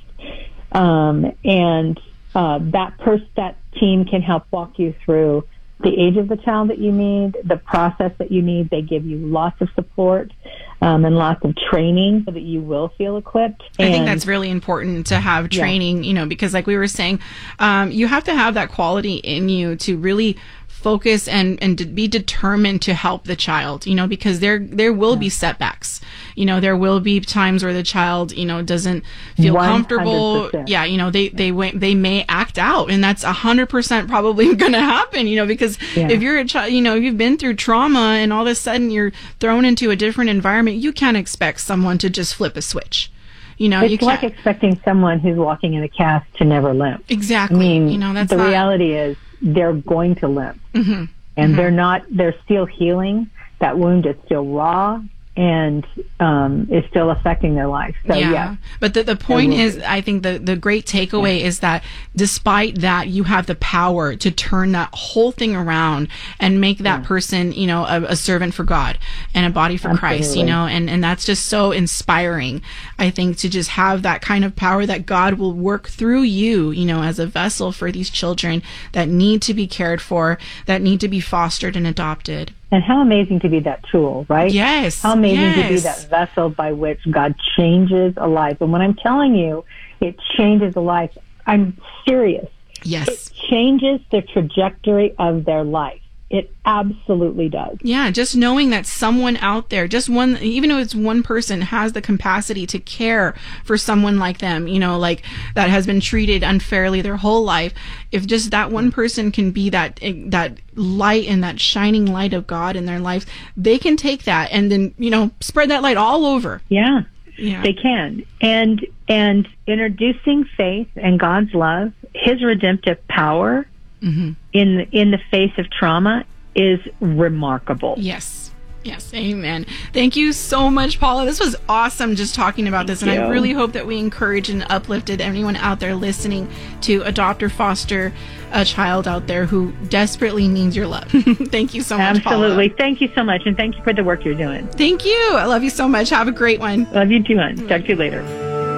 Um, and uh, that person, that team can help walk you through the age of the child that you need, the process that you need. They give you lots of support um, and lots of training so that you will feel equipped. I and, think that's really important to have training, yeah. you know, because like we were saying, um, you have to have that quality in you to really focus and, and to be determined to help the child, you know, because there, there will yeah. be setbacks. You know, there will be times where the child, you know, doesn't feel one hundred percent comfortable. Yeah. You know, they, they, they may act out, and that's a hundred percent probably going to happen, you know, because yeah. if you're a child, you know, you've been through trauma and all of a sudden you're thrown into a different environment, you can't expect someone to just flip a switch. You know, it's you can't. like expecting someone who's walking in a cast to never limp. Exactly. I mean, you know, that's the not... reality is they're going to limp. Mm-hmm. And mm-hmm. they're not, they're still healing. That wound is still raw and um, is still affecting their life. So, yeah. yeah. But the, the point is, I think the, the great takeaway yeah. is that despite that, you have the power to turn that whole thing around and make that yeah. person, you know, a, a servant for God and a body for Absolutely. Christ, you know, and, and that's just so inspiring, I think, to just have that kind of power that God will work through you, you know, as a vessel for these children that need to be cared for, that need to be fostered and adopted. And how amazing to be that tool, right? Yes. How amazing yes. to be that vessel by which God changes a life. And when I'm telling you, it changes a life, I'm serious. Yes. It changes the trajectory of their life. It absolutely does. Yeah, just knowing that someone out there, just one, even though it's one person, has the capacity to care for someone like them, you know, like that has been treated unfairly their whole life. If just that one person can be that that light and that shining light of God in their life, they can take that and then, you know, spread that light all over. Yeah. Yeah. They can. And and introducing faith and God's love, His redemptive power, mm-hmm. in in the face of trauma is remarkable. Yes. Yes. Amen. Thank you so much, Paula. This was awesome just talking about this. Thank and you. I really hope that we encourage and uplifted anyone out there listening to adopt or foster a child out there who desperately needs your love. Thank you so much, Absolutely. Paula. Thank you so much. And thank you for the work you're doing. Thank you. I love you so much. Have a great one. Love you too, hon. Talk to you later.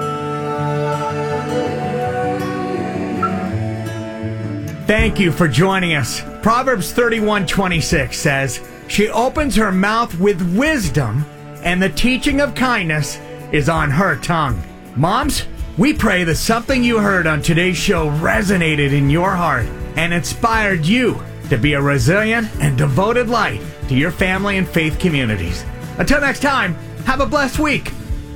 Thank you for joining us. Proverbs thirty-one twenty-six says, "She opens her mouth with wisdom, and the teaching of kindness is on her tongue." Moms, we pray that something you heard on today's show resonated in your heart and inspired you to be a resilient and devoted light to your family and faith communities. Until next time, have a blessed week.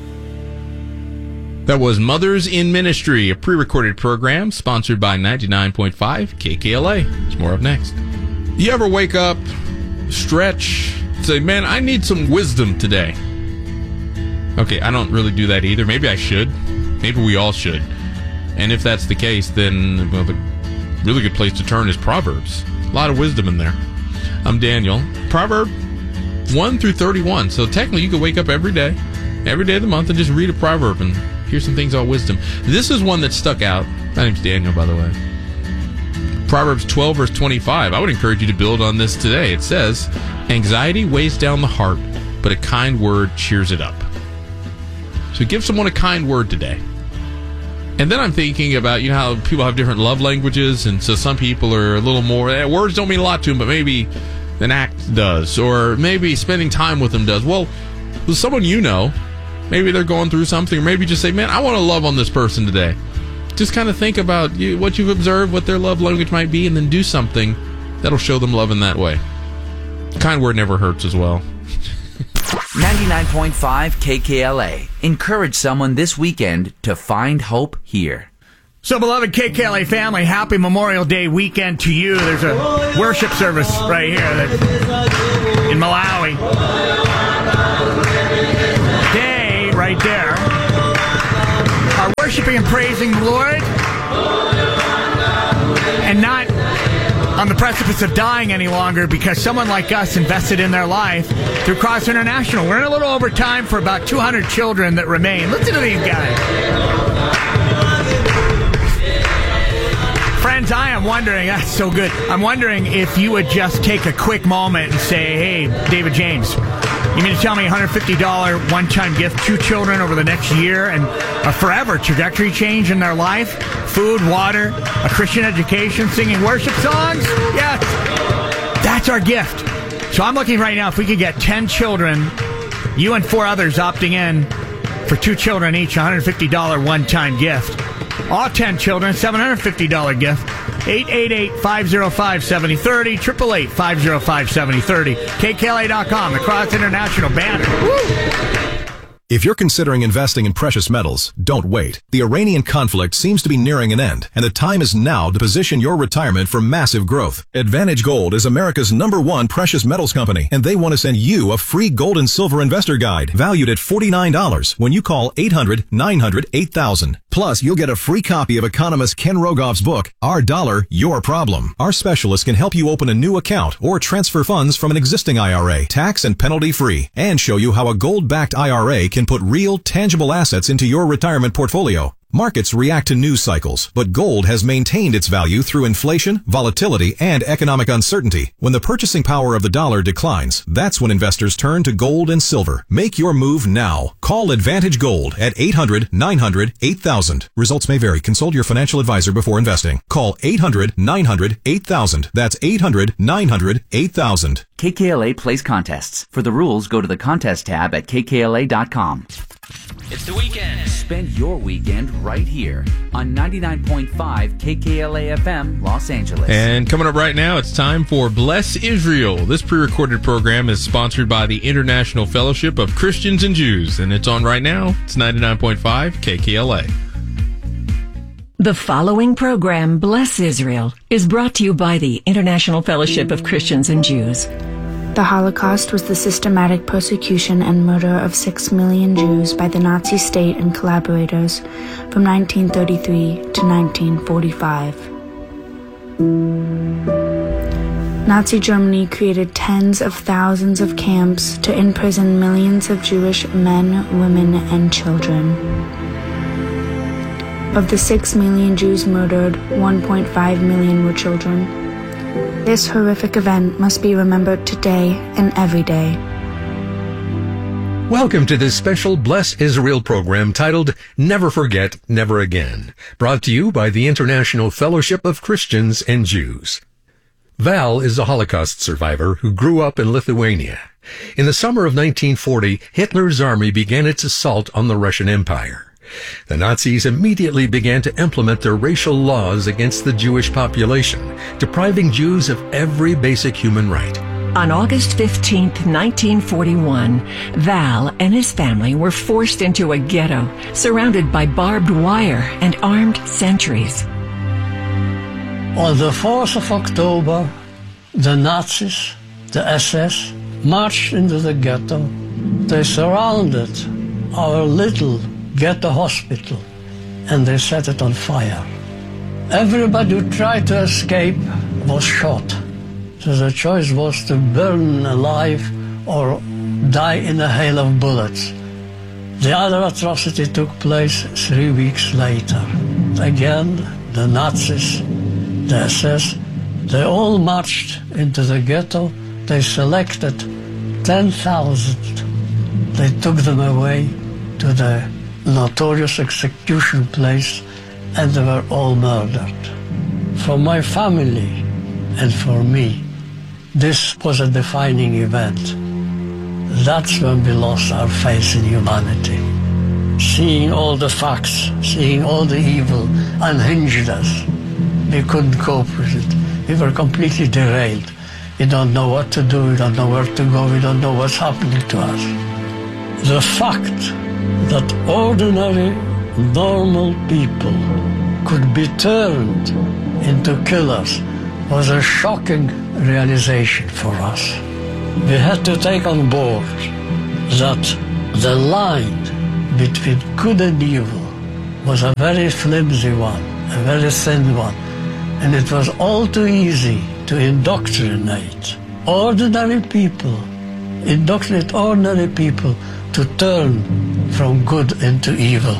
That was Mothers in Ministry, a pre-recorded program sponsored by ninety-nine point five K K L A. There's more up next. You ever wake up, stretch, say, man, I need some wisdom today? Okay, I don't really do that either. Maybe I should. Maybe we all should. And if that's the case, then, well, the really good place to turn is Proverbs. A lot of wisdom in there. I'm Daniel. Proverb one through thirty-one. So technically you could wake up every day, every day of the month, and just read a proverb and hear some things about wisdom. This is one that stuck out. My name's Daniel, by the way. Proverbs twelve, verse twenty-five. I would encourage you to build on this today. It says, "Anxiety weighs down the heart, but a kind word cheers it up." So give someone a kind word today. And then I'm thinking about, you know, how people have different love languages, and so some people are a little more, eh, words don't mean a lot to them, but maybe an act does, or maybe spending time with them does. Well, with someone you know, maybe they're going through something, or maybe just say, man, I want to love on this person today. Just kind of think about you, what you've observed, what their love language might be, and then do something that'll show them love in that way. Kind word never hurts as well. ninety-nine point five K K L A. Encourage someone this weekend to find hope here. So, beloved K K L A family, happy Memorial Day weekend to you. There's a worship service right here that, in Malawi. They, right there, are worshiping and praising the Lord, and not on the precipice of dying any longer, because someone like us invested in their life through Cross International. We're in a little over time for about two hundred children that remain. Listen to these guys. Friends, I am wondering, that's so good. I'm wondering if you would just take a quick moment and say, hey, David James, you mean to tell me one hundred fifty dollars one-time gift, two children over the next year, and a forever trajectory change in their life? Food, water, a Christian education, singing worship songs? Yes. That's our gift. So I'm looking right now if we could get ten children, you and four others opting in for two children each, one hundred fifty dollars one-time gift. All ten children, seven hundred fifty dollars gift. eight eight eight, five oh five, seven oh three oh, eight eight eight, five oh five, seven oh three oh. K K L A dot com, the Cross International banner. Woo! If you're considering investing in precious metals, don't wait. The Iranian conflict seems to be nearing an end, and the time is now to position your retirement for massive growth. Advantage Gold is America's number one precious metals company, and they want to send you a free gold and silver investor guide valued at forty-nine dollars when you call eight hundred, nine hundred, eight thousand. Plus, you'll get a free copy of economist Ken Rogoff's book, Our Dollar, Your Problem. Our specialists can help you open a new account or transfer funds from an existing I R A, tax and penalty free, and show you how a gold-backed I R A can put real, tangible assets into your retirement portfolio. Markets react to news cycles, but gold has maintained its value through inflation, volatility, and economic uncertainty. When the purchasing power of the dollar declines, that's when investors turn to gold and silver. Make your move now. Call Advantage Gold at eight hundred, nine hundred, eight thousand. Results may vary. Consult your financial advisor before investing. Call eight hundred, nine hundred, eight thousand. That's eight hundred, nine hundred, eight thousand. K K L A plays contests. For the rules, go to the contest tab at K K L A dot com. It's the weekend. Spend your weekend right here on ninety-nine point five K K L A F M, Los Angeles. And coming up right now, it's time for Bless Israel. This pre-recorded program is sponsored by the International Fellowship of Christians and Jews, and it's on right now. It's ninety-nine point five K K L A. The following program, Bless Israel, is brought to you by the International Fellowship of Christians and Jews. The Holocaust was the systematic persecution and murder of six million Jews by the Nazi state and collaborators from nineteen thirty-three to nineteen forty-five. Nazi Germany created tens of thousands of camps to imprison millions of Jewish men, women, and children. Of the six million Jews murdered, one point five million were children. This horrific event must be remembered today and every day. Welcome to this special Bless Israel program titled Never Forget, Never Again, brought to you by the International Fellowship of Christians and Jews. Val is a Holocaust survivor who grew up in Lithuania. In the summer of nineteen forty, Hitler's army began its assault on the Russian Empire. The Nazis immediately began to implement their racial laws against the Jewish population, depriving Jews of every basic human right. On August fifteenth, nineteen forty-one, Val and his family were forced into a ghetto, surrounded by barbed wire and armed sentries. On the fourth of October, the Nazis, the S S, marched into the ghetto. They surrounded our little ghetto hospital, and they set it on fire. Everybody who tried to escape was shot. So the choice was to burn alive or die in a hail of bullets. The other atrocity took place three weeks later. Again, the Nazis, the S S, they all marched into the ghetto. They selected ten thousand. They took them away to the notorious execution place and they were all murdered. For my family and for me, this was a defining event. That's when we lost our faith in humanity. Seeing all the facts, seeing all the evil unhinged us. We couldn't cope with it. We were completely derailed. We don't know what to do, we don't know where to go, we don't know what's happening to us. The fact that ordinary, normal people could be turned into killers was a shocking realization for us. We had to take on board that the line between good and evil was a very flimsy one, a very thin one, and it was all too easy to indoctrinate ordinary people, indoctrinate ordinary people to turn from good into evil.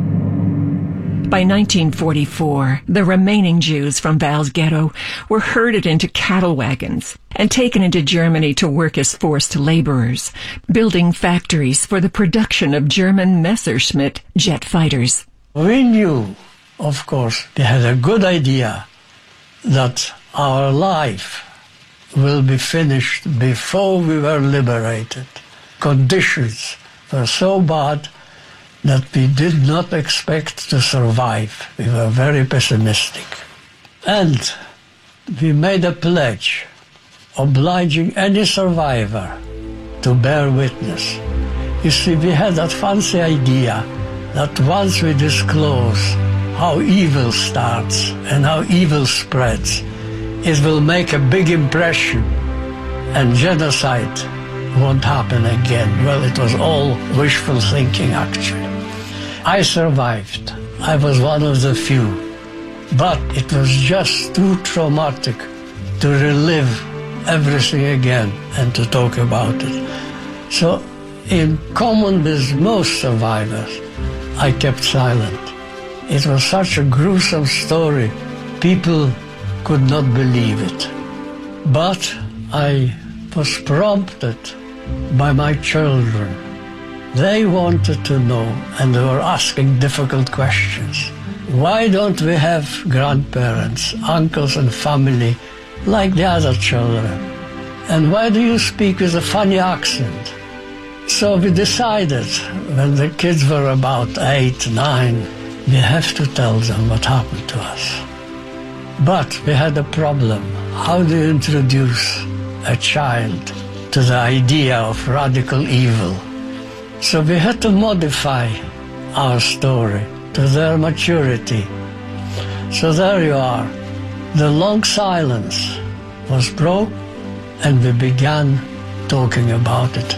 By nineteen forty-four, the remaining Jews from Val's ghetto were herded into cattle wagons and taken into Germany to work as forced laborers, building factories for the production of German Messerschmitt jet fighters. We knew, of course, we had a good idea that our life will be finished before we were liberated. Conditions were so bad that we did not expect to survive. We were very pessimistic. And we made a pledge obliging any survivor to bear witness. You see, we had that fancy idea that once we disclose how evil starts and how evil spreads, it will make a big impression and genocide won't happen again. Well, it was all wishful thinking, actually. I survived. I was one of the few. But it was just too traumatic to relive everything again and to talk about it. So, in common with most survivors, I kept silent. It was such a gruesome story, people could not believe it. But I was prompted by my children. They wanted to know, and they were asking difficult questions. Why don't we have grandparents, uncles and family like the other children? And why do you speak with a funny accent? So we decided, when the kids were about eight, nine, we have to tell them what happened to us. But we had a problem. How do you introduce a child to the idea of radical evil? So we had to modify our story to their maturity. So there you are. The long silence was broke, and we began talking about it.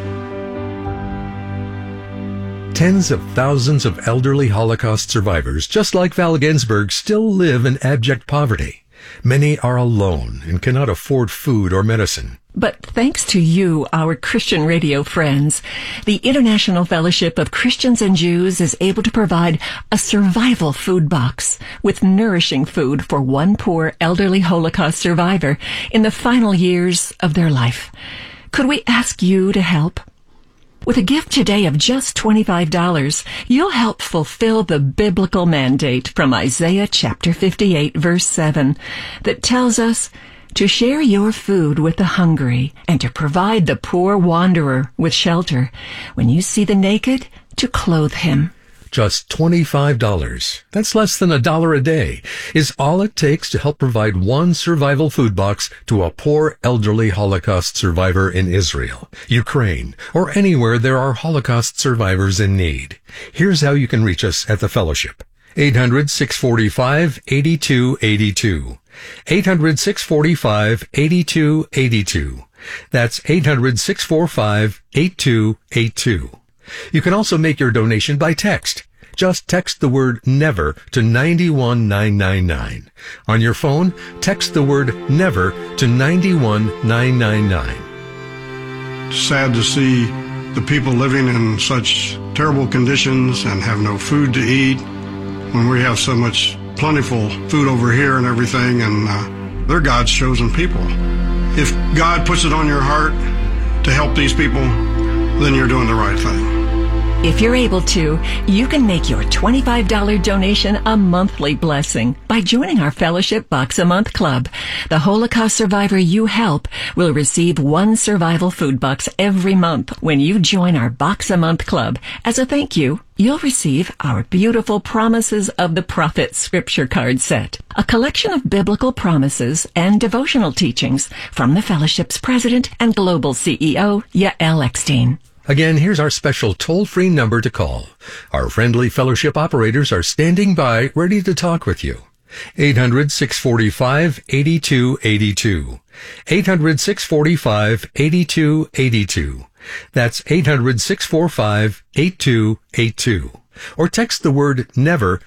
Tens of thousands of elderly Holocaust survivors, just like Val Ginsberg, still live in abject poverty. Many are alone and cannot afford food or medicine. But thanks to you, our Christian radio friends, the International Fellowship of Christians and Jews is able to provide a survival food box with nourishing food for one poor elderly Holocaust survivor in the final years of their life. Could we ask you to help? With a gift today of just twenty-five dollars, you'll help fulfill the biblical mandate from Isaiah chapter fifty-eight, verse seven, that tells us to share your food with the hungry and to provide the poor wanderer with shelter. When you see the naked, to clothe him. Just twenty-five dollars, that's less than a dollar a day, is all it takes to help provide one survival food box to a poor elderly Holocaust survivor in Israel, Ukraine, or anywhere there are Holocaust survivors in need. Here's how you can reach us at the Fellowship. eight hundred, six four five, eight two eight two. eight hundred, six four five, eight two eight two. That's eight hundred, six four five, eight two eight two. You can also make your donation by text. Just text the word NEVER to nine one nine nine nine. On your phone, text the word NEVER to nine one nine nine nine. Sad to see the people living in such terrible conditions and have no food to eat when we have so much plentiful food over here and everything, and uh, they're God's chosen people. If God puts it on your heart to help these people, then you're doing the right thing. If you're able to, you can make your twenty-five dollars donation a monthly blessing by joining our Fellowship Box a Month Club. The Holocaust survivor you help will receive one survival food box every month when you join our Box a Month Club. As a thank you, you'll receive our beautiful Promises of the Prophet scripture card set, a collection of biblical promises and devotional teachings from the Fellowship's president and global C E O, Yael Eckstein. Again, here's our special toll-free number to call. Our friendly Fellowship operators are standing by, ready to talk with you. eight hundred, six four five, eight two eight two. eight hundred, six four five, eight two eight two. That's eight hundred, six four five, eight two eight two. Or text the word NEVER